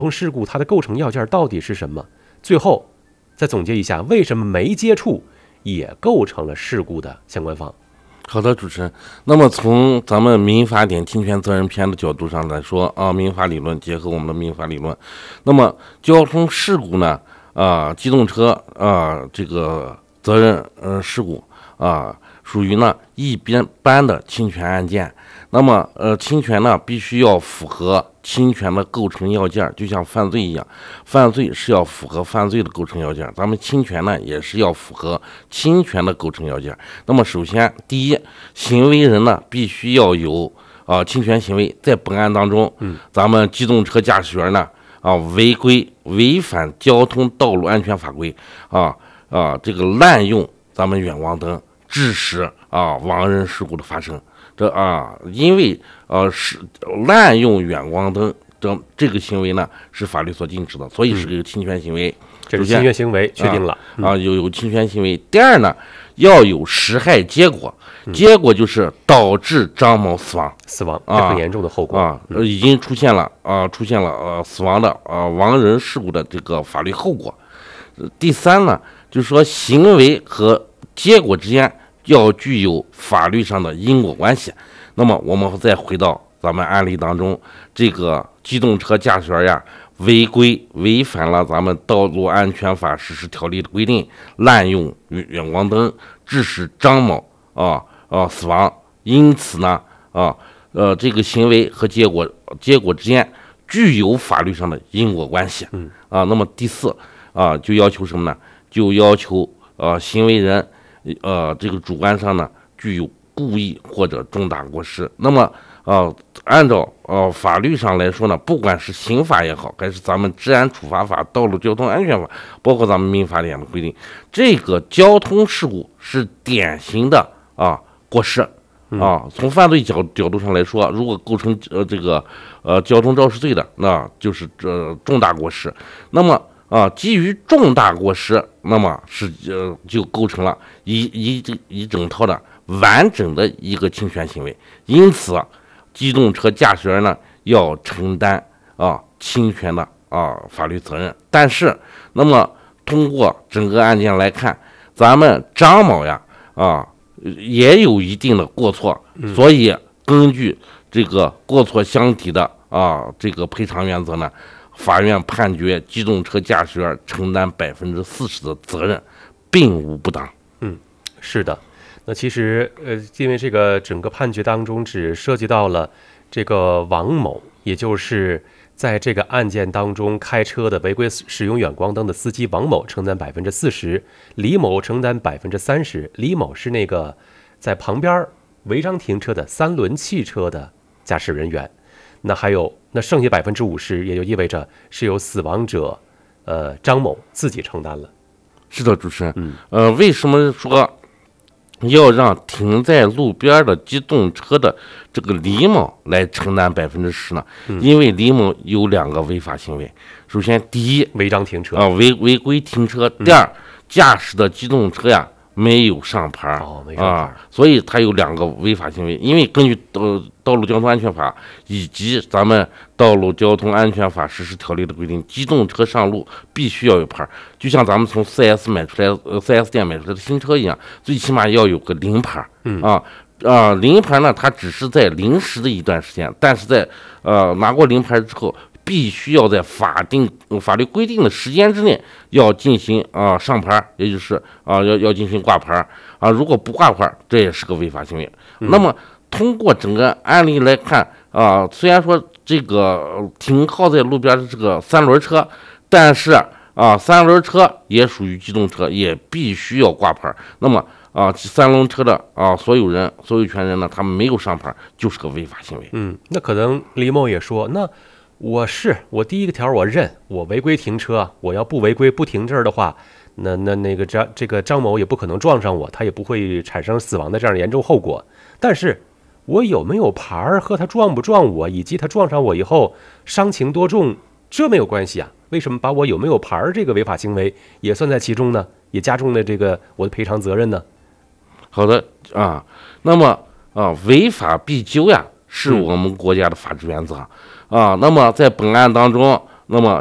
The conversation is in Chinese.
通事故它的构成要件到底是什么？最后再总结一下，为什么没接触也构成了事故的相关方？ 好的，主持人。那么从咱们民法典侵权责任篇的角度上来说啊，民法理论结合我们的民法理论，那么交通事故呢机动车这个责任事故属于呢一般的侵权案件。那么侵权呢必须要符合侵权的构成要件，就像犯罪一样，犯罪是要符合犯罪的构成要件，咱们侵权呢也是要符合侵权的构成要件。那么首先第一，行为人呢必须要有侵权行为。在本案当中，咱们机动车驾驶员呢违反交通道路安全法规这个滥用咱们远光灯，致使亡人事故的发生。因为是滥用远光灯这个行为呢是法律所禁止的，所以是个侵权行为。 这是侵权行为，确定了有侵权行为。第二呢，要有实害结果，结果就是导致张某死亡， 这很严重的后果已经出现了死亡的亡人事故的这个法律后果。第三呢，就是说行为和结果之间要具有法律上的因果关系。那么我们再回到咱们案例当中，这个机动车驾驶员违反了咱们道路安全法实施条例的规定，滥用远光灯，致使张某死亡。因此呢这个行为和结果之间具有法律上的因果关系。那么第四就要求什么呢？就要求行为人这个主观上呢具有故意或者重大过失。那么按照法律上来说呢，不管是刑法也好，还是咱们治安处罚法、道路交通安全法，包括咱们民法典的规定，这个交通事故是典型的过失从犯罪角度上来说，如果构成这个交通肇事罪的，那就是重大过失。那么基于重大过失，那么就构成了一整套的完整的一个侵权行为。因此机动车驾驶员呢要承担侵权的法律责任。但是那么通过整个案件来看，咱们张某也有一定的过错，所以根据这个过错相抵的这个赔偿原则呢，法院判决机动车驾驶员承担40%的责任，并无不当。 是的。那其实因为这个整个判决当中只涉及到了这个王某，也就是在这个案件当中开车的违规使用远光灯的司机王某承担40%，李某承担30%。李某是那个在旁边违章停车的3轮汽车的驾驶人员。那还有剩下50%，也就意味着是由死亡者张某自己承担了。 是的，主持人。为什么说要让停在路边的机动车的这个李某来承担10%呢？因为李某有2个违法行为。首先，第一， 违章停车违规停车；第二，驾驶的机动车没有上牌所以他有2个违法行为。因为根据道路交通安全法以及咱们道路交通安全法实施条例的规定，机动车上路必须要有牌，就像咱们从4S 店买出来的新车一样，最起码要有个临牌临牌呢，它只是在临时的一段时间，但是在拿过临牌之后，必须要在法律规定的时间之内要进行上牌，也就是要进行挂牌如果不挂牌，这也是个违法行为。那么通过整个案例来看虽然说这个停靠在路边的这个3轮车，但是3轮车也属于机动车，也必须要挂牌。那么3轮车的所有权人呢，他们没有上牌，就是个违法行为。 那可能李某也说，那我第一个条我认，我违规停车，我要不违规不停这儿的话，那个这个张某也不可能撞上我，他也不会产生死亡的这样的严重后果。但是我有没有牌和他撞不撞我，以及他撞上我以后伤情多重，这没有关系啊？为什么把我有没有牌这个违法行为也算在其中呢？也加重了这个我的赔偿责任呢？ 好的那么违法必究是我们国家的法治原则那么在本案当中那么